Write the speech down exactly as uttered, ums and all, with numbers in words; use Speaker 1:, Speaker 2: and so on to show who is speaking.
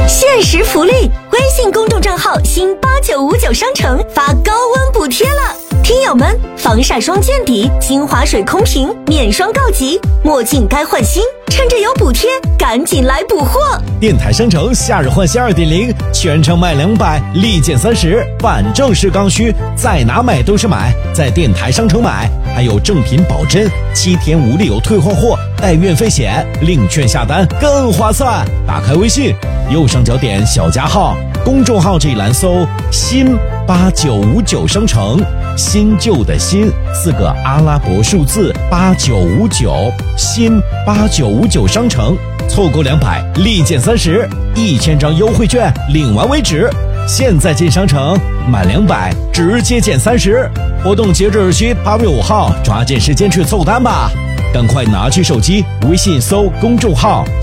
Speaker 1: 限时福利，微信公众账号新八九五九商城发高温补贴了，听友们，防晒霜见底，精华水空瓶面霜告急，墨镜该换新，趁着有补贴，赶紧来补货！
Speaker 2: 电台商城夏日换新 二点零， 全程卖两百，立减三十，反正是刚需，在哪买都是买，在电台商城买，还有正品保真，七天无理由退换货，带运费险，领券下单更划算。打开微信，右上角点小加号，公众号这一栏搜新八九五九商城，新旧的新四个阿拉伯数字八九五九，新八九五九商城，错过两百立减三十，一千张优惠券领完为止。现在进商城满两百直接减三十，活动截止日期八月五号，抓紧时间去凑单吧！赶快拿起手机，微信搜公众号